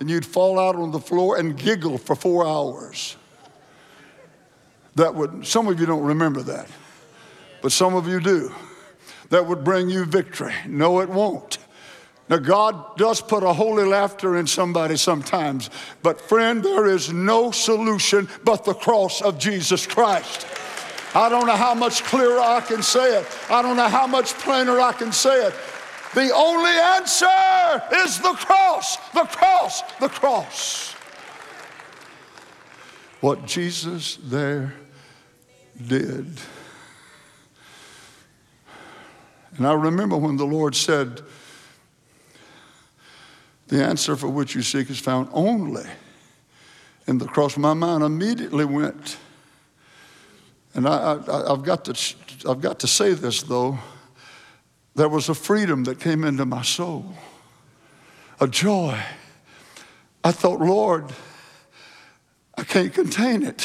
and you'd fall out on the floor and giggle for 4 hours. Some of you don't remember that, but some of you do. That would bring you victory. No, it won't. Now, God does put a holy laughter in somebody sometimes, but friend, there is no solution but the cross of Jesus Christ. I don't know how much clearer I can say it. I don't know how much plainer I can say it. The only answer is the cross, the cross, the cross. What Jesus there did. And I remember when the Lord said, the answer for which you seek is found only in the cross. My mind immediately went, and I've got to say this though, there was a freedom that came into my soul, a joy. I thought, Lord, I can't contain it.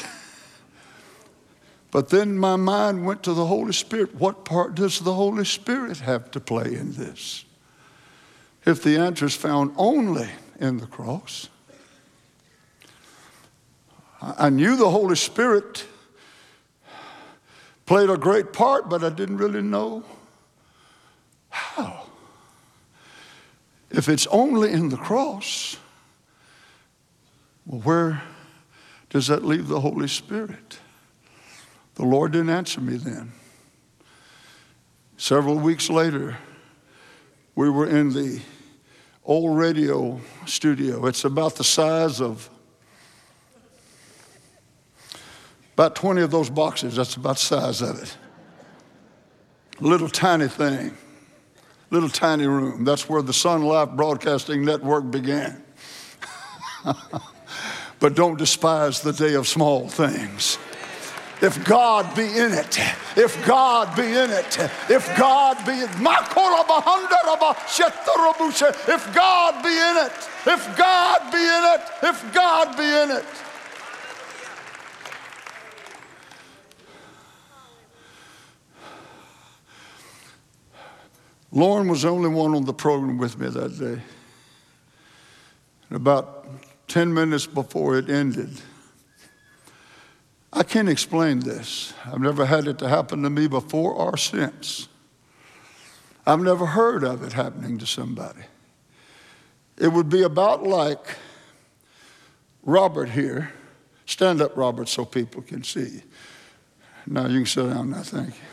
But then my mind went to the Holy Spirit. What part does the Holy Spirit have to play in this? If the answer is found only in the cross. I knew the Holy Spirit played a great part, but I didn't really know how. If it's only in the cross, well, where does that leave the Holy Spirit? The Lord didn't answer me then. Several weeks later, we were in the old radio studio. It's about the size of about 20 of those boxes. That's about the size of it. Little tiny thing, little tiny room. That's where the Sun Life Broadcasting Network began. But don't despise the day of small things. If God be in it, if God be in it, if God be in it, if God be in it, if God be in it, if God be in it. Lauren was the only one on the program with me that day. And about 10 minutes before it ended, I can't explain this. I've never had it to happen to me before or since. I've never heard of it happening to somebody. It would be about like Robert here. Stand up, Robert, so people can see you. Now you can sit down now, thank you.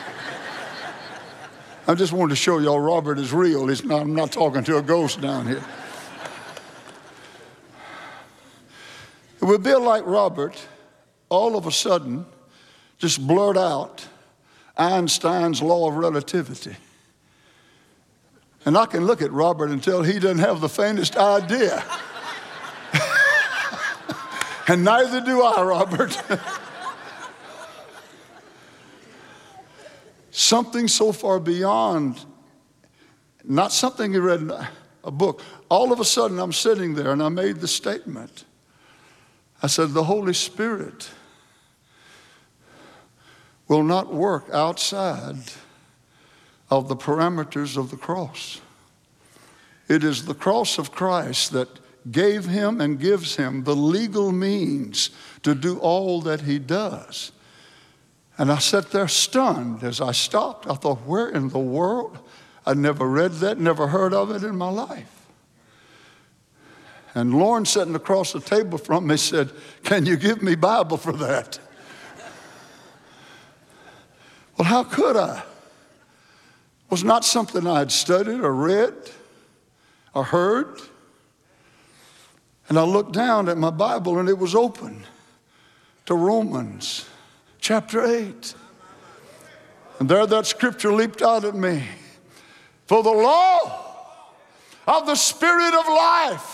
I just wanted to show y'all Robert is real. I'm not talking to a ghost down here. It would be like Robert all of a sudden just blurt out Einstein's law of relativity. And I can look at Robert and tell he doesn't have the faintest idea. And neither do I, Robert. Something so far beyond, not something you read in a book. All of a sudden I'm sitting there and I made the statement. I said, the Holy Spirit will not work outside of the parameters of the cross. It is the cross of Christ that gave him and gives him the legal means to do all that he does. And I sat there stunned as I stopped. I thought, where in the world? I'd never read that, never heard of it in my life. And Lauren sitting across the table from me said, can you give me Bible for that? Well, how could I? It was not something I had studied or read or heard. And I looked down at my Bible and it was open to Romans chapter 8. And there that scripture leaped out at me. For the law of the Spirit of life